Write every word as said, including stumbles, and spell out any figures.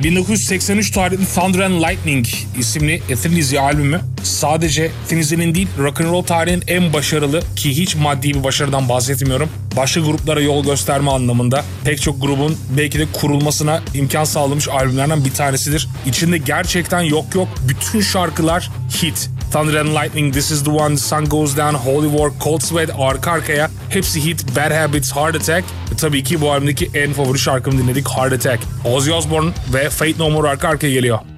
bin dokuz yüz seksen üç tarihli Thunder and Lightning isimli Thin Lizzy albümü sadece Thin Lizzy'nin değil, rock'n'roll tarihinin en başarılı, ki hiç maddi bir başarıdan bahsetmiyorum, başka gruplara yol gösterme anlamında pek çok grubun belki de kurulmasına imkan sağlamış albümlerden bir tanesidir. İçinde gerçekten yok yok bütün şarkılar hit. Thunder and Lightning, This Is The One, The Sun Goes Down, Holy War, Cold Sweat, arka arkaya hepsi hit. Bad Habits, Heart Attack ve tabii ki bu albümdeki en favori şarkımı dinledik, Heart Attack. Ozzy Osbourne ve Faith No More arka arkaya geliyor.